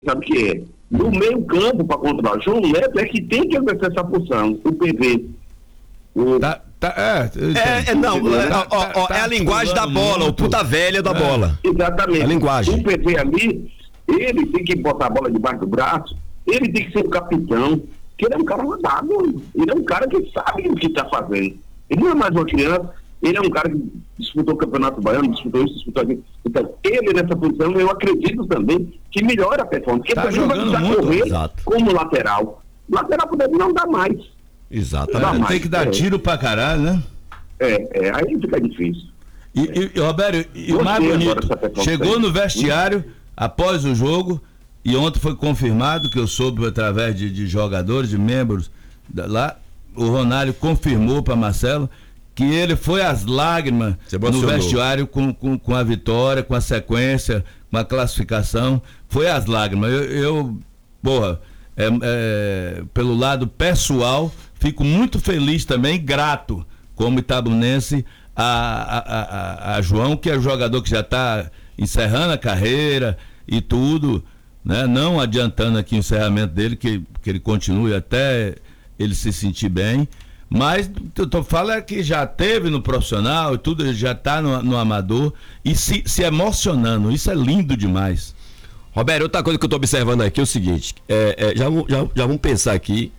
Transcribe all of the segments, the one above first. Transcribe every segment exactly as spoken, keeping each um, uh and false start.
sabe o que é? No meio campo, para controlar o João Neto, é que tem que exercer essa função, o P V. O... Tá, tá, é, é, é, não, é, tá, ó, ó, tá, é a linguagem da bola, muito. o puta velha da é. bola. Exatamente. A linguagem. O P V ali, ele tem que botar a bola debaixo do braço, ele tem que ser o capitão, que ele é um cara rodado, ele é um cara que sabe o que está fazendo. Ele não é mais uma criança, ele é um cara que disputou o Campeonato Baiano, disputou isso, disputou aquilo. Então, ele nessa posição, eu acredito também que melhora a performance, porque tá também vai precisar muito, correr exato. como lateral. Lateral deve não dá mais. Exatamente. É, tem que dar é. tiro pra caralho, né? É, é, aí fica difícil. E, e, e Roberto, e o mais bonito, chegou no vestiário após o jogo, e ontem foi confirmado, que eu soube através de, de jogadores, de membros da, lá, o Ronário confirmou para Marcelo que ele foi às lágrimas no vestiário com, com, com a vitória, com a sequência, com a classificação, foi às lágrimas. Eu, eu porra, é, é, pelo lado pessoal, fico muito feliz também, grato, como itabunense, a, a, a, a João, que é um jogador que já está encerrando a carreira e tudo, né? Não adiantando aqui o encerramento dele, que, que ele continue até ele se sentir bem, mas eu tô falando é que já teve no profissional e tudo, ele já está no, no amador e se, se emocionando, isso é lindo demais. Roberto, outra coisa que eu estou observando aqui é o seguinte, é, é, já, já, já vamos pensar aqui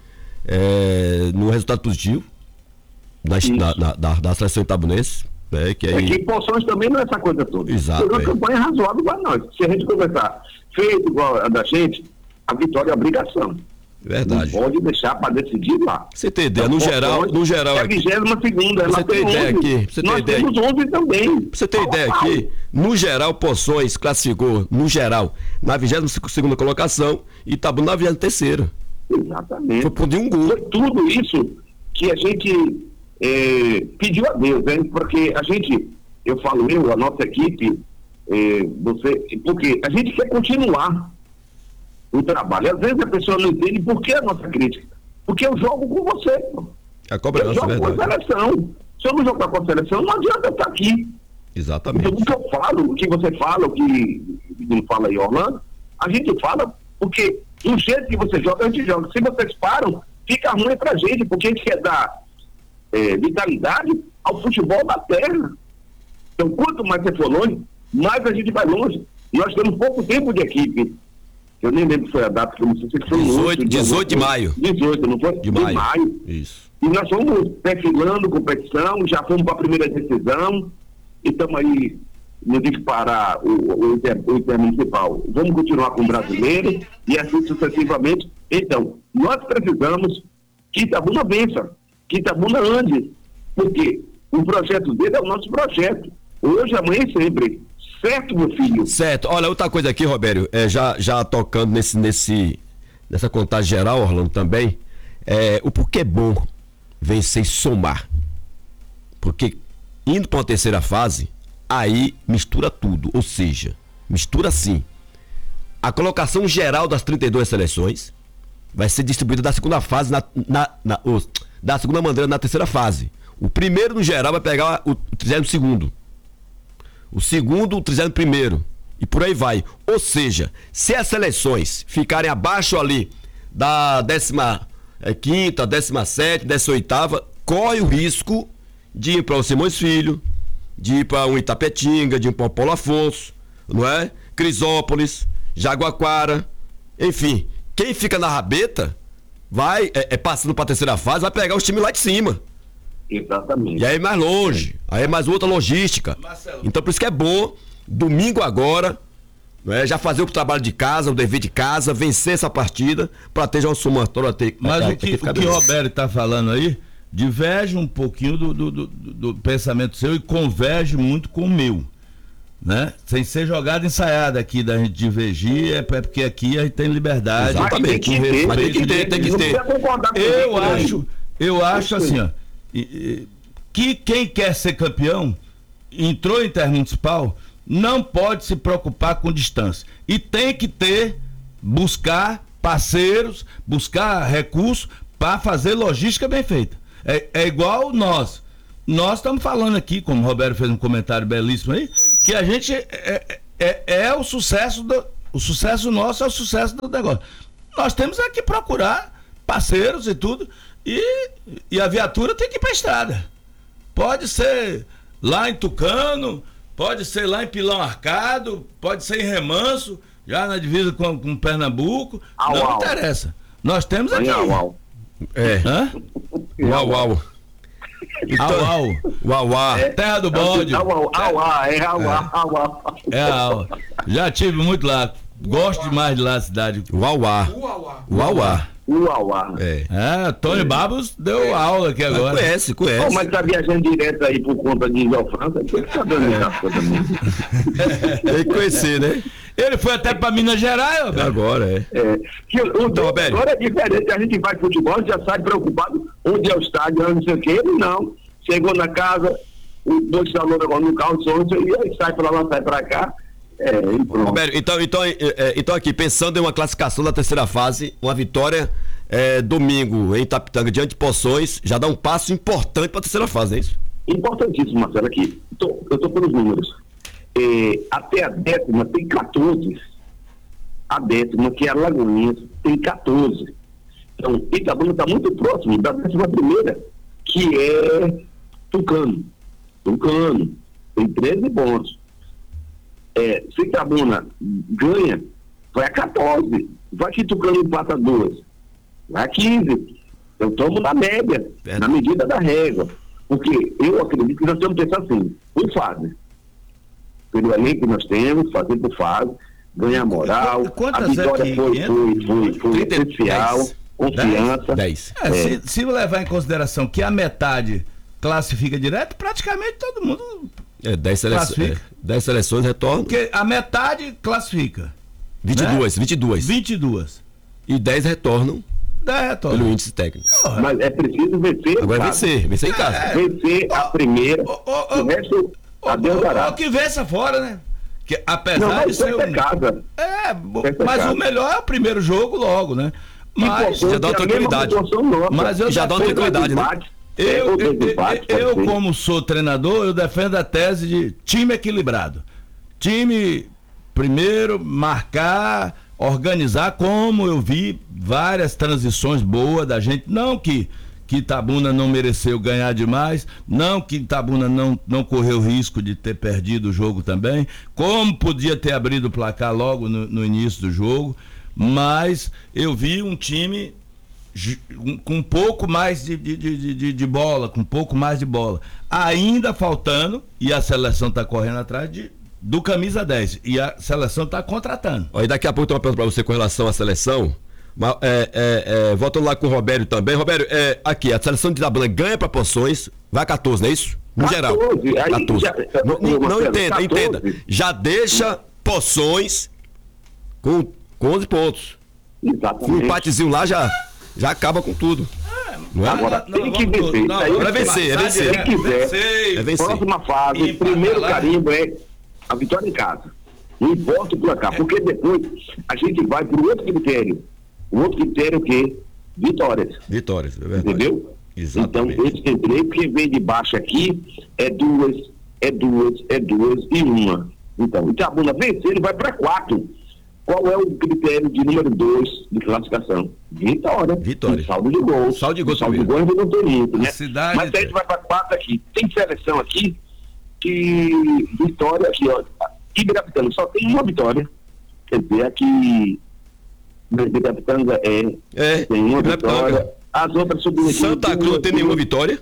é, no resultado positivo da, da, da, da seleção itabunense, né, que aí... É que em Poções também não é essa coisa toda. Exato. Foi uma campanha razoável igual a nós. Se a gente conversar feito igual a da gente, a vitória é obrigação. Verdade. Não pode deixar para decidir lá. Você tem ideia, então, no geral, no geral é a vigésima segunda. Você tem ideia aqui? Você Nós tem ideia temos onze também. Você tem ideia aqui? No geral, Poções classificou, no geral, na vigésima segunda colocação e Itabuna na vigésima terceira. Exatamente. Foi por de um gol. Foi tudo isso que a gente é, pediu a Deus, né? Porque a gente, eu falo eu, a nossa equipe, é, você, porque a gente quer continuar o trabalho. Às vezes a pessoa não entende por que a nossa crítica. Porque eu jogo com você. Pô. A cobrança, eu jogo verdade. com a seleção. Se eu não jogar com a seleção, não adianta eu estar aqui. Exatamente. Então, o que eu falo, o que você fala, o que não fala aí, Orlando, a gente fala porque do jeito que você joga, a gente joga. Se vocês param, fica ruim pra gente, porque a gente quer dar é, vitalidade ao futebol da terra. Então, quanto mais você for longe, mais a gente vai longe. Nós temos pouco tempo de equipe. Eu nem lembro se foi a data, que eu não sei se foi dezoito, dezoito de maio. dezoito, não foi? De maio. De maio. Isso. E nós fomos perfilando competição, já fomos para a primeira decisão, e estamos aí, não digo parar o, o, inter, o intermunicipal. Vamos continuar com o brasileiro e assim sucessivamente. Então, nós precisamos que Itabuna vença, que Itabuna ande, porque o projeto dele é o nosso projeto. Hoje, amanhã e sempre. Certo, meu filho? Certo. Olha, outra coisa aqui, Robério, é, já, já tocando nesse, nesse, nessa contagem geral, Orlando, também, é, o porquê é bom vencer e somar. Porque indo para uma terceira fase, aí mistura tudo. Ou seja, mistura sim. A colocação geral das trinta e duas seleções vai ser distribuída da segunda fase, na, na, na, oh, da segunda maneira na terceira fase. O primeiro, no geral, vai pegar o trigésimo segundo. O segundo, o trigésimo primeiro. E por aí vai. Ou seja, se as seleções ficarem abaixo ali da décima quinta, décima sétima, décima oitava, corre o risco de ir para o Simões Filho, de ir para um Itapetinga, de ir para o Paulo Afonso, não é? Crisópolis, Jaguaquara, enfim. Quem fica na rabeta vai, é, é passando para a terceira fase, vai pegar os times lá de cima. Exatamente. E aí é mais longe, aí é mais outra logística. Marcelo. Então por isso que é bom, domingo agora, né, já fazer o trabalho de casa, o dever de casa, vencer essa partida, para ter já um somatório. Mas o que, o que o Roberto está falando aí, diverge um pouquinho do, do, do, do pensamento seu e converge muito com o meu. Né? Sem ser jogada ensaiada aqui da gente divergir, é porque aqui a gente tem liberdade. Exatamente. Tem que ter, mas tem que ter, tem que ter. Eu acho, eu acho assim, ó. Que quem quer ser campeão, entrou em intermunicipal, não pode se preocupar com distância. E tem que ter, buscar parceiros, buscar recursos para fazer logística bem feita. É, é igual nós. Nós estamos falando aqui, como o Roberto fez um comentário belíssimo aí, que a gente é, é, é o sucesso do, O sucesso nosso é o sucesso do negócio. Nós temos é que procurar parceiros e tudo, e, e a viatura tem que ir pra estrada. Pode ser lá em Tucano, pode ser lá em Pilão Arcado, pode ser em Remanso, já na divisa com, com Pernambuco, au, não au. interessa. Nós temos aqui. Au, au. É. Hã? Uau, uau. Au, au. Uau, uau. É, terra do bode. Au, au, au, au, é au, au, au, au. É, au. Já tive muito lá. Gosto demais de lá, a cidade. Uau, uau. Uau, uau. Uauá. É. É, Tony Babos deu aula aqui agora. Conhece, conhece. Oh, mas tá viajando direto aí por conta de João França, tem que saber onde tá também. Tem que conhecer, né? Ele foi até pra Minas Gerais, Roberto. Agora, é. É, que o, o Então, Roberto. agora é diferente, a gente vai futebol, já sai preocupado onde é o estádio, onde não sei o que, ele não. Chegou na casa, o dois salões agora no carro, e aí sai pra lá, sai pra cá. É, e pronto. Roberto, então, então, é, é, então aqui, pensando em uma classificação da terceira fase, uma vitória é, domingo em Itapitanga diante de Poções, já dá um passo importante para a terceira fase, é isso? Importantíssimo, Marcelo, aqui. Tô, eu estou pelos números. É, até a décima tem quatorze. A décima, que é a Lagoinhas, tem quatorze. Então, Itabuna está muito próximo da décima primeira, que é Tucano. Tucano. Tem treze pontos. É, se Itabuna ganha, vai a quatorze. Vai que Tucano empata duas. Vai a quinze. Então, estamos na média, é. na medida da régua. Porque eu acredito que nós temos que pensar assim, por fase. Pelo elenco que nós temos, fazer por fase, ganhar moral. Quantas a vitória é foi, foi, foi, foi essencial, dez. confiança. dez. É, é. Se, se levar em consideração que a metade classifica direto, praticamente todo mundo é, dez seleções, é, dez seleções retornam. Porque a metade classifica. vinte e duas, né? vinte e duas. vinte e duas. E dez retornam. dez retornam. Pelo índice técnico. Mas é preciso vencer. Agora vencer, vencer em casa. É, vencer a primeira. Oh, oh, oh, o resto, adeus dará. Ou que vença fora, né? Que, apesar Não, mas de ser. é Um... casa. É, Essa mas casa. o melhor é o primeiro jogo logo, né? Mas já dá uma tranquilidade. Mas eu já dá uma tranquilidade, né? Eu, eu, eu, eu, como sou treinador, eu defendo a tese de time equilibrado. Time, primeiro, marcar, organizar, como eu vi várias transições boas da gente. Não que, que Itabuna não mereceu ganhar demais, não que Itabuna não, não correu risco de ter perdido o jogo também, como podia ter abrido o placar logo no, no início do jogo, mas eu vi um time com um pouco mais de, de, de, de, de bola, com um pouco mais de bola. Ainda faltando, e a seleção está correndo atrás de, do camisa dez. E a seleção está contratando. Ó, e daqui a pouco tem uma pergunta para você com relação à seleção. Mas, é, é, é, voltando lá com o Robério também. Robério, é, aqui, a seleção de Itabuna ganha para Posições, vai a quatorze, não é isso? No geral. quatorze. Já, não, não, não entenda, quatorze. Entenda. Já deixa Poções com, com onze pontos. Exatamente. Um empatezinho lá já. Já acaba com tudo. É, não é? Agora não, tem que vencer. Não, agora é vencer, é vencer. Se quiser, vencer. É vencer. Próxima fase, o primeiro carimbo é a vitória em casa. Não importa o placar, é. porque depois a gente vai para o outro critério. O outro critério é o quê? Vitórias. Vitórias, é verdade. Entendeu? Exatamente. Então, esse critério, porque vem de baixo aqui, é duas, é duas, é duas e uma. Então, o Itabuna vencer, ele vai para quatro. Qual é o critério de número dois de classificação? Vitória. Vitória. Saldo de gols. Saldo de gols. Saldo de gols não tem muito, né? Cidade Mas a gente vai para quatro aqui. Tem seleção aqui que vitória aqui, ó. Ibirapitanga só tem uma vitória. Quer dizer, aqui Ibirapitanga é, é tem uma vitória. As outras subindo. Santa Cruz tem nenhuma vitória?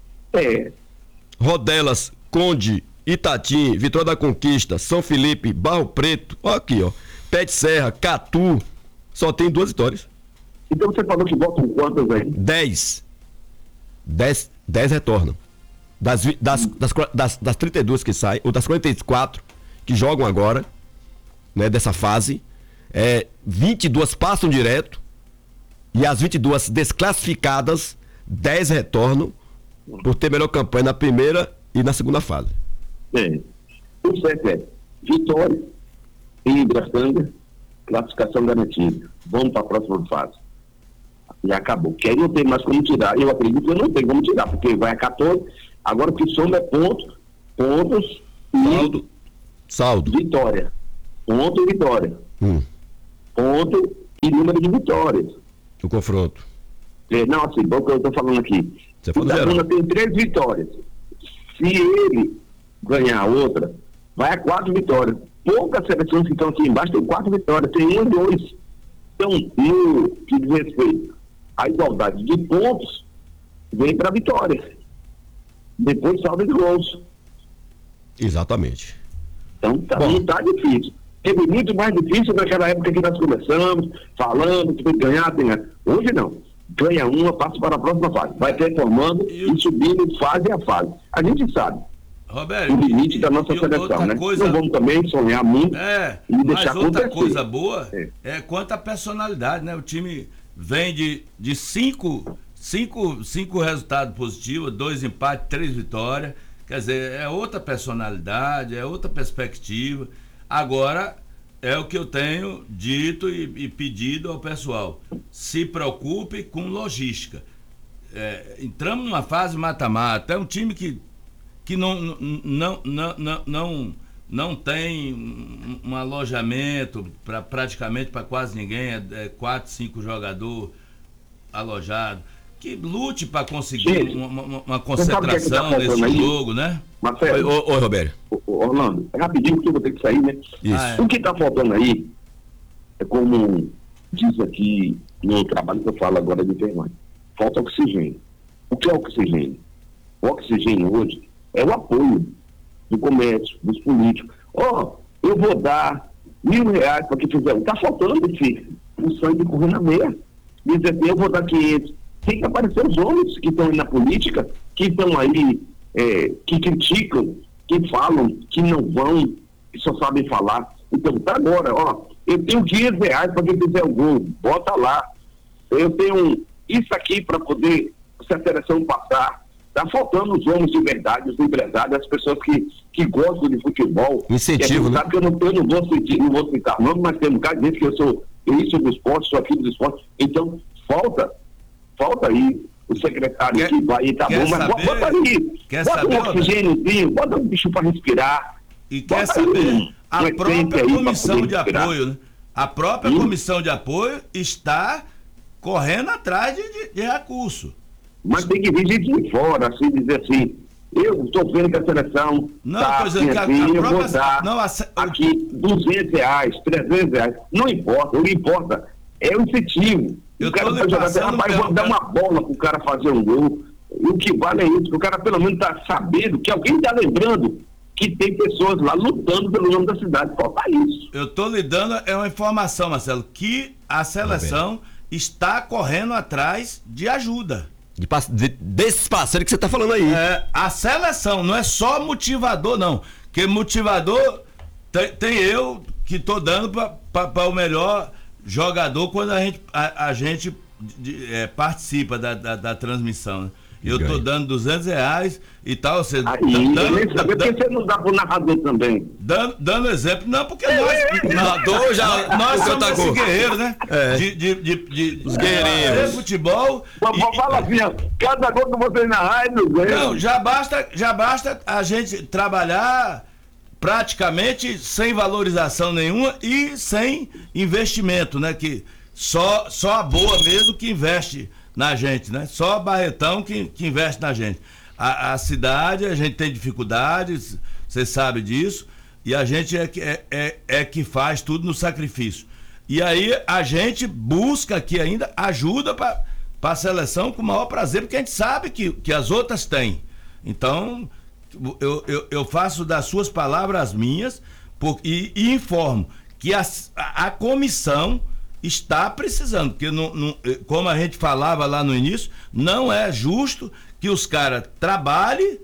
É. Rodelas, Conde, Itatim, Vitória da Conquista, São Felipe, Barro Preto, ó aqui, ó. Pé de Serra, Catu, só tem duas vitórias. Então você falou que votam quantas aí? Dez. Dez, dez retornam. Das, das, das, das, das trinta e duas que saem, ou das quarenta e quatro que jogam agora, né, dessa fase, é, vinte e duas passam direto, e as vinte e duas desclassificadas, dez retornam, por ter melhor campanha na primeira e na segunda fase. É. O certo é vitória em Ibirapitanga, classificação garantida. Vamos para a próxima fase. Já acabou. Quem não tem mais como tirar, eu acredito que não tem como tirar, porque vai a quatorze, agora o que soma é pontos, pontos e saldo. Saldo. Vitória. Ponto e vitória. Hum. Ponto e número de vitórias. O confronto. É, não, assim, bom que eu estou falando aqui. Você O falou Itabuna tem três vitórias. Se ele ganhar outra, vai a quatro vitórias. Poucas seleções que estão aqui embaixo tem quatro vitórias, tem um e dois. Então, no que diz respeito à igualdade de pontos, vem para a vitória. Depois salda de gols. Exatamente. Então, tá, não está difícil. Teve muito mais difícil naquela época que nós começamos, falando que tem que ganhar, tem que ganhar. Hoje não. Ganha uma, passa para a próxima fase. Vai performando e, e subindo fase a fase. A gente sabe. Roberto, o limite e, da nossa e seleção, né? Coisa... Não vamos também sonhar muito é, e deixar mas outra acontecer. coisa boa é. é quanto à personalidade, né? O time vem de, de cinco, cinco, cinco resultados positivos, dois empates, três vitórias. Quer dizer, é outra personalidade, é outra perspectiva. Agora, é o que eu tenho dito e, e pedido ao pessoal. Se preocupe com logística. É, entramos numa fase mata-mata. É um time que, que não, não, não, não, não, não tem um, um alojamento pra, praticamente para quase ninguém. É, é quatro, cinco jogadores alojados. Que lute para conseguir Gente, uma, uma, uma concentração que é que tá nesse aí? jogo, né? Marcelo, oi, oi, Roberto. Orlando, é rapidinho porque eu vou ter que sair, né? Isso. Ah, é. O que está faltando aí é como diz aqui no trabalho que eu falo agora de enfermagem. Falta oxigênio. O que é oxigênio? O oxigênio hoje é o apoio do comércio, dos políticos. Ó, oh, eu vou dar mil reais para quem fizer. Está faltando esse o sangue correr na meia. Diz assim, eu vou dar quinhentos. Tem que aparecer os homens que estão aí na política, que estão aí, é, que criticam, que falam, que não vão, que só sabem falar. Então, tá agora, ó, eu tenho quinhentos reais para quem fizer o gol, bota lá. Eu tenho isso aqui para poder, se a seleção passar. Tá faltando os homens de verdade, os empresários, as pessoas que, que gostam de futebol. Incentivo, né? Sabe que eu não, eu não vou citar, não vou citar nome, mas tem um cara que diz que eu sou isso do esporte, sou aquilo do esporte. Então, falta, falta aí o secretário quer, que vai e tá bom, mas saber, bota aí, quer bota saber, um oxigêniozinho, bota um bicho para respirar. E quer saber, um, a um própria comissão de respirar. apoio, né? A própria hum? comissão de apoio está correndo atrás de, de, de recurso. Mas tem que vir gente de fora, assim, dizer assim, eu estou vendo que a seleção não, tá assim, assim, a, assim, a eu própria, vou dar não, a, aqui duzentos reais, trezentos reais, não importa, o que importa é o incentivo. Eu o cara vai jogar, rapaz, vou dar uma bola pro cara fazer um gol, e o que vale é isso, que o cara pelo menos tá sabendo, que alguém tá lembrando que tem pessoas lá lutando pelo nome da cidade, falta isso. Eu estou lhe dando é uma informação, Marcelo, que a seleção está correndo atrás de ajuda. De, de, desses parceiros que você está falando aí. É, a seleção não é só motivador, não. Porque motivador tem, tem eu que estou dando para o melhor jogador quando a gente, a, a gente de, é, participa da, da, da transmissão. Né? Eu estou dando duzentos reais e tal. Você, aí, dando, eu saber dando, porque você não dá pro narrador também. Dando, dando exemplo, não, porque nós. Narrador já. Nós somos esses guerreiros, né? É. De, de, de, de, Os guerreiros. De futebol. Mas e, fala assim, ó, cada gol que você narrar, não ganha. Não, já basta, já basta a gente trabalhar praticamente sem valorização nenhuma e sem investimento, né? Que só, só a boa mesmo que investe na gente, né? Só Barretão que, que investe na gente. A, a cidade, a gente tem dificuldades, você sabe disso, e a gente é que, é, é, é que faz tudo no sacrifício. E aí a gente busca aqui ainda ajuda para a seleção com o maior prazer, porque a gente sabe que, que as outras têm. Então, eu, eu, eu faço das suas palavras as minhas por, e, e informo que a, a, a comissão está precisando, porque não, não, como a gente falava lá no início, não é justo que os caras trabalhem,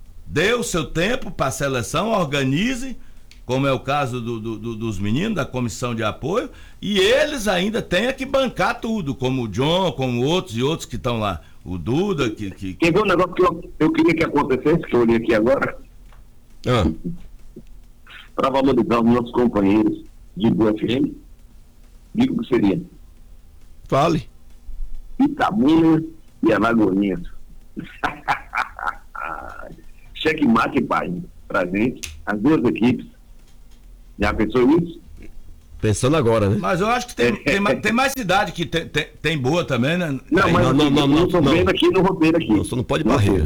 dê o seu tempo para a seleção, organize, como é o caso do, do, dos meninos, da comissão de apoio, e eles ainda tenham que bancar tudo, como o John, como outros e outros que estão lá. O Duda, que... que... Quer ver um negócio que eu, eu queria que acontecesse, que eu olhei aqui agora? Ah. Para valorizar os nossos companheiros de Boa F M, digo que seria Fale. Itabuna e Alagoinhas. Cheque mate, pai, pra gente, as duas equipes. Já pensou isso? Pensando agora, né? Mas eu acho que tem, tem, mais, tem mais cidade que tem, tem, tem boa também, né? Não, Aí, mas não, não, não, não, eu tô não. vendo aqui no roteiro aqui. Não, só não pode Barreira.